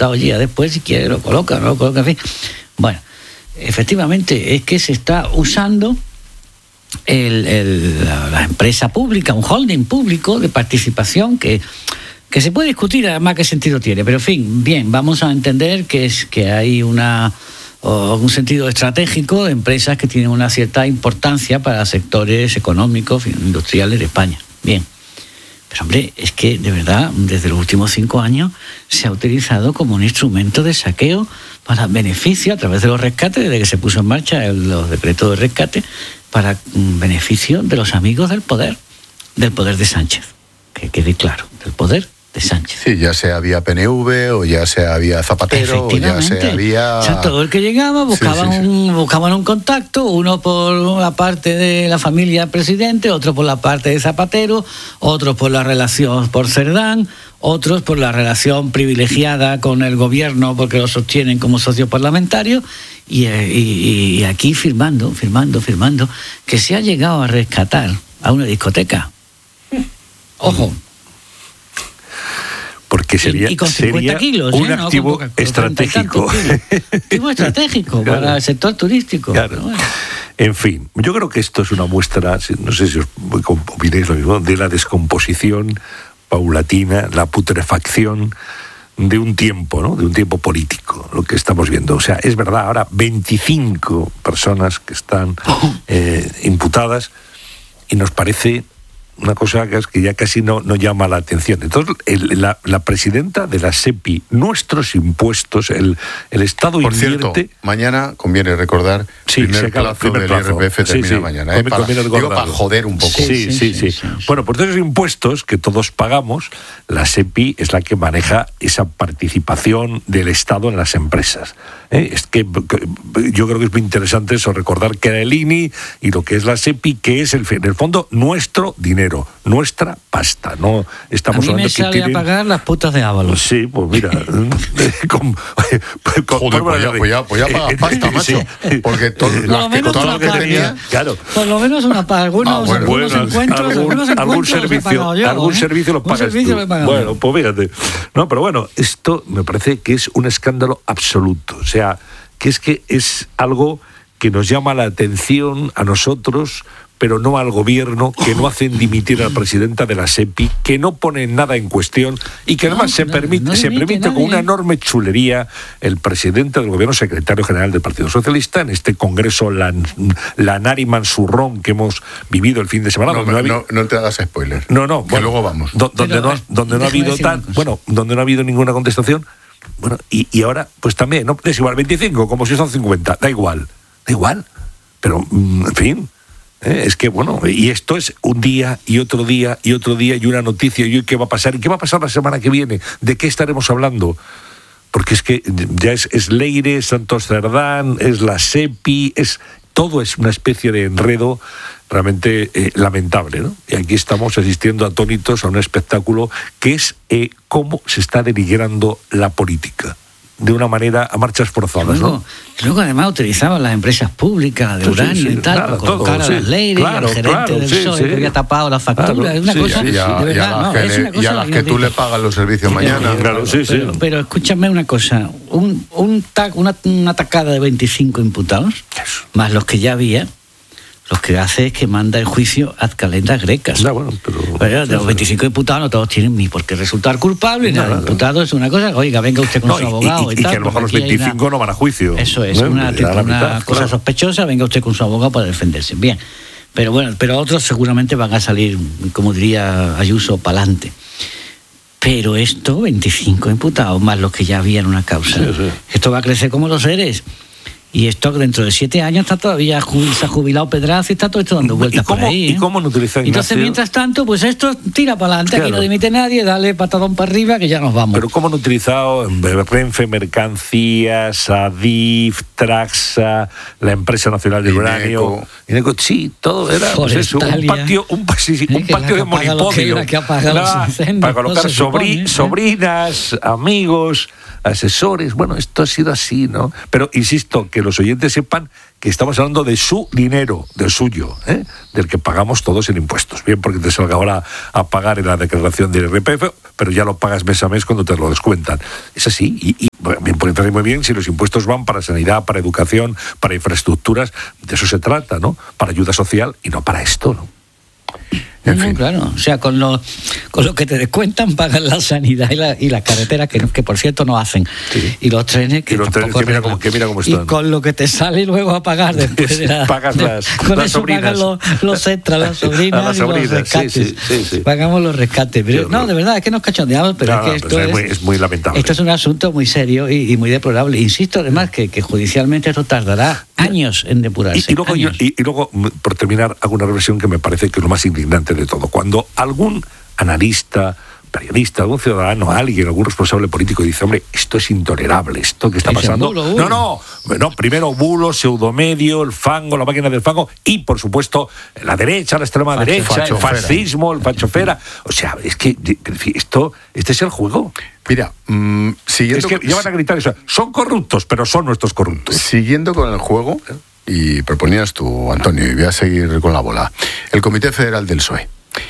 diputado ya después, si quiere, lo coloca, en fin. Bueno, efectivamente, es que se está usando la empresa pública, un holding público de participación que se puede discutir además qué sentido tiene, pero en fin, bien, vamos a entender que hay un sentido estratégico de empresas que tienen una cierta importancia para sectores económicos, industriales de España. Bien. Pero hombre, es que de verdad, desde los últimos 5 años se ha utilizado como un instrumento de saqueo para beneficio a través de los rescates, desde que se puso en marcha los decretos de rescate, para beneficio de los amigos del poder de Sánchez. Que quede claro, del poder de Sánchez. Sí, ya sea vía PNV o ya sea vía Zapatero o ya sea vía... O sea, todo el que llegaba buscaban un contacto, uno por la parte de la familia presidente, otro por la parte de Zapatero, otro por la relación por Cerdán, otros por la relación privilegiada con el gobierno porque lo sostienen como socios parlamentarios, y aquí firmando, que se ha llegado a rescatar a una discoteca. Ojo. Porque sería y con 50 kilos, un activo estratégico. Activo estratégico claro, para el sector turístico. Claro. Bueno. En fin, yo creo que esto es una muestra, no sé si os opináis lo mismo, de la descomposición paulatina, la putrefacción de un tiempo, ¿no? De un tiempo político, lo que estamos viendo. O sea, es verdad, ahora 25 personas que están imputadas, y nos parece una cosa que ya casi no llama la atención. Entonces, la presidenta de la SEPI, nuestros impuestos, el Estado por invierte... Por cierto, mañana conviene recordar, primer plazo del IRPF termina mañana. Para joder un poco. Sí. Bueno, por esos impuestos que todos pagamos, la SEPI es la que maneja esa participación del Estado en las empresas. Es que yo creo que es muy interesante eso, recordar que era el INI y lo que es la SEPI, que es en el fondo nuestro dinero, nuestra pasta. No estamos a mí me sale a pagar las putas de Ábalos. Sí, pues mira. Pues ya pagas pasta, macho. Sí. Porque todas las que tenía... Claro. Por lo menos una paga. Algunos encuentros algún servicio los pagas tú. Bueno, pues fíjate. No, pero bueno, esto me parece que es un escándalo absoluto. O sea, que es algo que nos llama la atención a nosotros, pero no al gobierno, que no hacen dimitir a la presidenta de la SEPI, que no ponen nada en cuestión y que además se permite con una enorme chulería el presidente del gobierno, secretario general del Partido Socialista, en este congreso Lanari Mansurrón que hemos vivido el fin de semana. No te hagas spoiler. No. Que luego vamos. Donde no ha habido ninguna contestación. Bueno, y ahora, pues también, no es igual 25, como si son 50, da igual. Pero, en fin... Es que, bueno, y esto es un día y otro día y otro día y una noticia, y hoy qué va a pasar, y qué va a pasar la semana que viene, de qué estaremos hablando, porque es que ya es Leire, Santos Cerdán, es la SEPI, todo es una especie de enredo realmente lamentable, ¿no? Y aquí estamos asistiendo atónitos a un espectáculo que es cómo se está denigrando la política de una manera a marchas forzadas, ¿no? Luego además utilizaban las empresas públicas de uranio y tal, para colocar a las Leire, al gerente del PSOE que había tapado la factura. Es una cosa y a las que tú le pagas los servicios mañana. Pero escúchame una cosa, una tacada de 25 imputados, más los que ya había, lo que hace es que manda el juicio ad calendas grecas. Pero de los 25 imputados no todos tienen ni por qué resultar culpables, nada. Imputado es una cosa, oiga, venga usted con su abogado y tal. Y que a lo mejor los 25 no van a juicio. Eso es, una cosa sospechosa, venga usted con su abogado para defenderse. Bien, pero bueno, pero otros seguramente van a salir, como diría Ayuso, pa'lante. Pero esto, 25 imputados, más los que ya había en una causa. Esto va a crecer como los seres. Y esto dentro de 7 años está todavía, se ha jubilado Pedraza y está todo esto dando vueltas por ahí. ¿Y cómo no utilizan? Entonces, mientras tanto, pues esto tira para adelante, aquí no dimite nadie, dale patadón para arriba que ya nos vamos. Pero ¿cómo han utilizado Renfe Mercancías, Adif, Traxa, la Empresa Nacional de Uranio? Ineco, sí, todo era pues eso, un patio de monopolio. Para colocar sobrinas, amigos, asesores. Bueno, esto ha sido así, ¿no? Pero insisto que que los oyentes sepan que estamos hablando de su dinero, del suyo, del que pagamos todos en impuestos. Bien, porque te salga ahora a pagar en la declaración del IRPF, pero ya lo pagas mes a mes cuando te lo descuentan. Es así, y me parece muy bien si los impuestos van para sanidad, para educación, para infraestructuras, de eso se trata, ¿no? Para ayuda social y no para esto, ¿no? En fin. Claro, o sea, con lo que te descuentan pagan la sanidad y la carretera, que por cierto no hacen, sí. Y los trenes que tampoco mira cómo están. Y con lo que te sale luego a pagar después pagas con las eso sobrinas. Pagan los extras, las sobrinas y los rescates. Sí. Pagamos los rescates. Pero, no, de verdad, es que nos cachondeamos, pero es que esto es muy lamentable. Esto es un asunto muy serio y muy deplorable. Insisto, además, que judicialmente esto tardará años en depurarse. Y luego, por terminar, hago una reflexión que me parece que es lo más indignante de todo. Cuando algún analista, periodista, algún ciudadano, algún responsable político dice, hombre, esto es intolerable, esto que está pasando. Bulo. No, primero bulo, pseudomedio, el fango, la máquina del fango, y por supuesto la derecha, la extrema derecha, el fascismo, el fachofera. O sea, es que este es el juego. Mira, siguiendo... Es que ya van a gritar eso, son corruptos, pero son nuestros corruptos. Siguiendo con el juego, y proponías tú, Antonio, y voy a seguir con la bola, el Comité Federal del PSOE.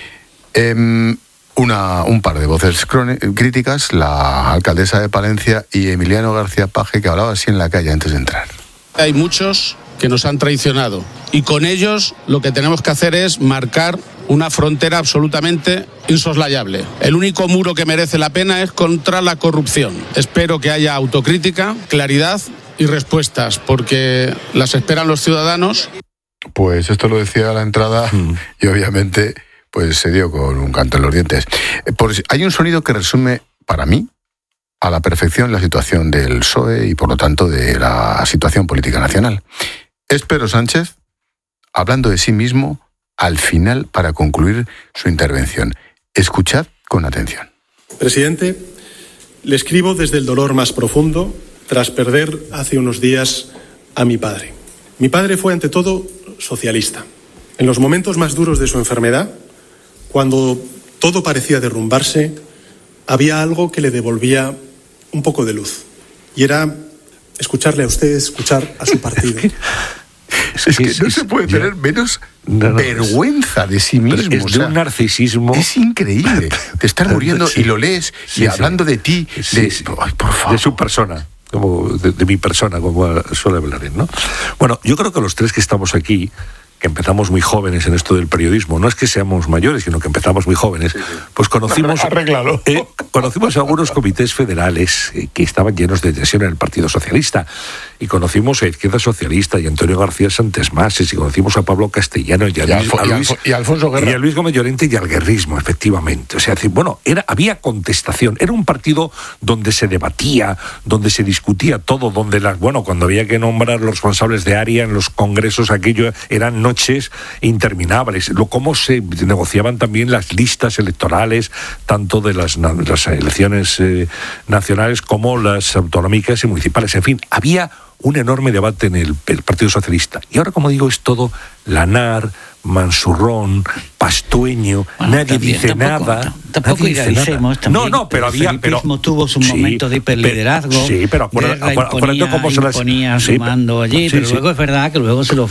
Un par de voces críticas, la alcaldesa de Palencia y Emiliano García Paje, que hablaba así en la calle antes de entrar. Hay muchos que nos han traicionado y con ellos lo que tenemos que hacer es marcar una frontera absolutamente insoslayable. El único muro que merece la pena es contra la corrupción. Espero que haya autocrítica, claridad y respuestas, porque las esperan los ciudadanos. Pues esto lo decía a la entrada y obviamente pues se dio con un canto en los dientes. Hay un sonido que resume, para mí, a la perfección la situación del PSOE y, por lo tanto, de la situación política nacional. Es Pedro Sánchez hablando de sí mismo al final para concluir su intervención. Escuchad con atención. Presidente, le escribo desde el dolor más profundo tras perder hace unos días a mi padre. Mi padre fue, ante todo, socialista. En los momentos más duros de su enfermedad, cuando todo parecía derrumbarse, había algo que le devolvía un poco de luz. Y era escucharle a usted, escuchar a su partido. Es que no se puede tener menos vergüenza de sí mismo. Es de un narcisismo. Es increíble. Te estás muriendo y lo lees y hablando de ti, ay, por favor. De su persona. Como de mi persona, como suele hablar él, ¿no? Bueno, yo creo que los tres que estamos aquí, que empezamos muy jóvenes en esto del periodismo, no es que seamos mayores, sino que empezamos muy jóvenes, pues conocimos algunos comités federales que estaban llenos de tensión en el Partido Socialista, y conocimos a Izquierda Socialista y a Antonio García Santesmases, y conocimos a Pablo Castellano y a Alfonso Guerra. Y a Luis Gómez Llorente y al guerrismo, efectivamente. O sea, había contestación, era un partido donde se debatía, donde se discutía todo, donde cuando había que nombrar los responsables de área en los congresos, aquello eran noches interminables. Cómo se negociaban también las listas electorales, tanto de las elecciones nacionales como las autonómicas y municipales. En fin, había un enorme debate en el Partido Socialista. Y ahora, como digo, es todo lanar, mansurrón, pastueño, nadie dice nada. Tampoco idealicemos. No, pero había... El felipismo tuvo su momento de hiperliderazgo. Sí, pero acuérdate cómo se las... imponía su mando allí, pero luego es verdad que luego se lo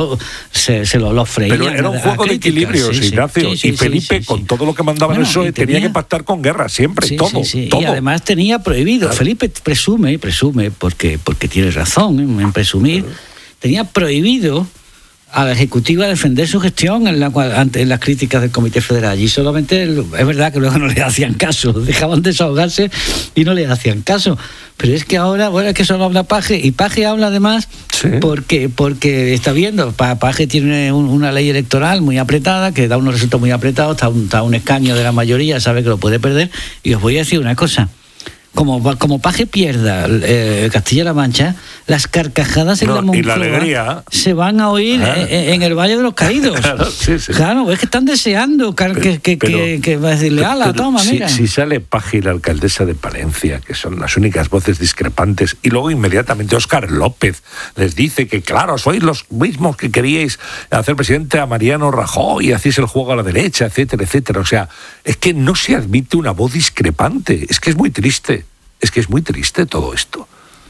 freían. Pero era un juego de equilibrios, Ignacio. Y Felipe, con todo lo que mandaba en el PSOE, tenía que pactar con Guerra, siempre, todo. Y además tenía prohibido, claro. Felipe presume, porque tiene razón en presumir, tenía prohibido a la Ejecutiva defender su gestión ante las críticas del Comité Federal. Y solamente, es verdad que luego no le hacían caso, dejaban desahogarse y no le hacían caso. Pero es que ahora, es que solo habla Paje, y Paje habla además porque está viendo, Paje tiene una ley electoral muy apretada, que da unos resultados muy apretados, está a un escaño de la mayoría, sabe que lo puede perder, y os voy a decir una cosa. Como Paje pierda Castilla-La Mancha, las carcajadas en la Moncloa se van a oír en el Valle de los Caídos. Claro, es que están deseando que va a decirle, toma, mira. Si sale Paje y la alcaldesa de Palencia, que son las únicas voces discrepantes, y luego inmediatamente Óscar López les dice que, claro, sois los mismos que queríais hacer presidente a Mariano Rajoy y hacéis el juego a la derecha, etcétera, etcétera. O sea, es que no se admite una voz discrepante. Es que es muy triste. Es que es muy triste todo esto.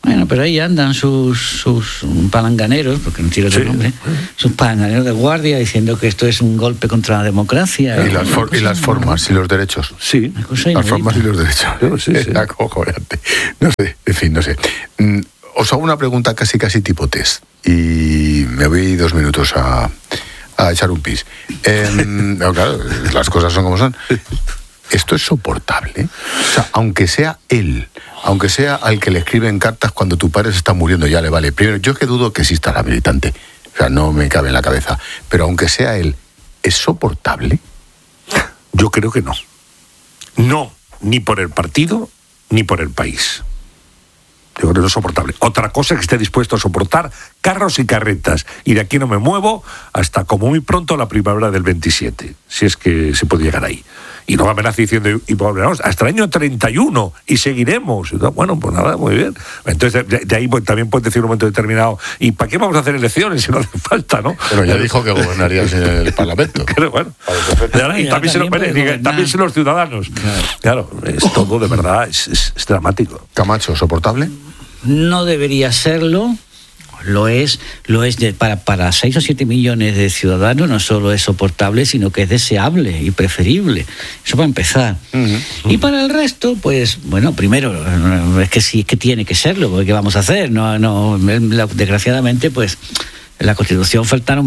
Bueno, pero ahí andan sus palanganeros, porque no quiero otro nombre, sus palanganeros de guardia diciendo que esto es un golpe contra la democracia. Y las formas y los derechos. Sí. Las formas y los derechos. Sí. Es acojonante. No sé, en fin, no sé. Os hago una pregunta casi tipo test. Y me voy 2 minutos a echar un pis. No, claro, las cosas son como son. ¿Esto es soportable? O sea, aunque sea él, aunque sea al que le escriben cartas cuando tu padre se está muriendo, ya le vale. Primero, yo es que dudo que exista la militante. O sea, no me cabe en la cabeza. Pero aunque sea él, ¿es soportable? Yo creo que no. No, ni por el partido, ni por el país. Yo creo que no es soportable. Otra cosa es que esté dispuesto a soportar carros y carretas. Y de aquí no me muevo hasta como muy pronto la primavera del 27. Si es que se puede llegar ahí. Y no me amenaza diciendo, y volveremos hasta el año 31 y seguiremos. Bueno, pues nada, muy bien. Entonces, de ahí pues, también puedes decir en un momento determinado, ¿y para qué vamos a hacer elecciones si no hace falta, no? Pero ya dijo que gobernarías en el Parlamento. Pero bueno. Y también se los ciudadanos. Claro, es todo de verdad, es dramático. Camacho, ¿soportable? No debería serlo. Lo es para 6 o 7 millones de ciudadanos. No solo es soportable, sino que es deseable y preferible. Eso para empezar. Y para el resto, pues, bueno, primero, es que sí, es que tiene que serlo, porque ¿qué vamos a hacer? Desgraciadamente, pues, en la Constitución faltó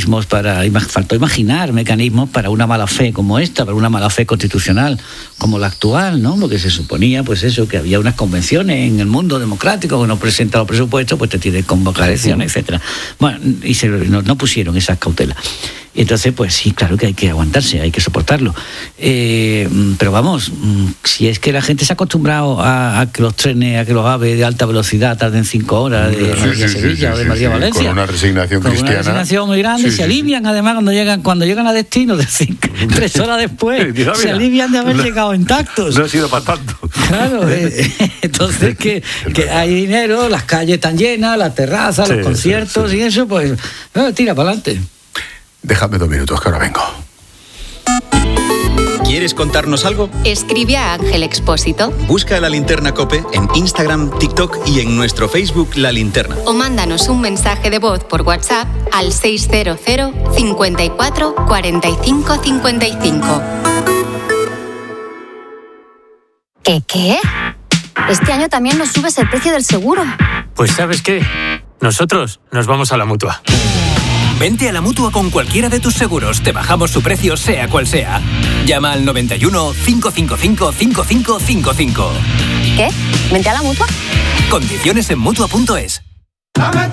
imaginar mecanismos para una mala fe como esta, para una mala fe constitucional como la actual, ¿no? Porque se suponía, pues eso, que había unas convenciones en el mundo democrático que no presenta los presupuestos, pues te tiene que convocar elecciones, etcétera. Bueno, y no pusieron esas cautelas. Y entonces, pues sí, claro que hay que aguantarse, hay que soportarlo. Pero vamos, si es que la gente se ha acostumbrado a que los trenes, a que los AVE de alta velocidad tarden 5 horas de Madrid a Sevilla o de Madrid a Valencia. Con una resignación cristiana. Una resignación muy grande, se alivian además cuando llegan a destino, 3 horas después, se alivian de haber llegado intactos. No ha sido para tanto. Claro, entonces que hay dinero, las calles están llenas, las terrazas, los conciertos y eso, pues tira para adelante. Déjame 2 minutos, que ahora vengo. ¿Quieres contarnos algo? Escribe a Ángel Expósito. Busca La Linterna COPE en Instagram, TikTok y en nuestro Facebook La Linterna. O mándanos un mensaje de voz por WhatsApp al 600 54 45 55. ¿Qué? Este año también nos subes el precio del seguro. Pues ¿sabes qué? Nosotros nos vamos a la Mutua. Vente a la Mutua con cualquiera de tus seguros. Te bajamos su precio, sea cual sea. Llama al 91 555 5555. ¿Qué? ¿Vente a la Mutua? Condiciones en Mutua.es.